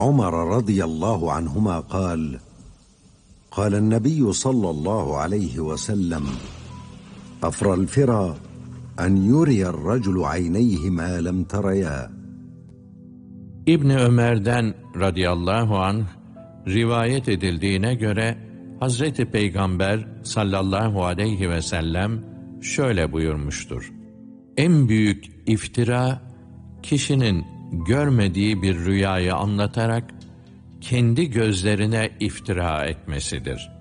عمر رضي الله عنهما قال قال النبي صلى الله عليه وسلم أفرى الفرى أن يري الرجل عينيه ما لم تريا. İbni Ömer'den radıyallahu anh rivayet edildiğine göre Hazreti Peygamber sallallahu aleyhi ve sellem şöyle buyurmuştur: En büyük iftira, kişinin görmediği bir rüyayı anlatarak kendi gözlerine iftira etmesidir.